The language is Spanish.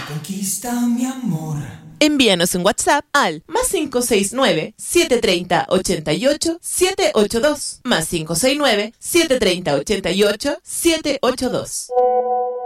Conquista mi amor. Envíanos un WhatsApp al +569 730 88 782 +569 730 88 782.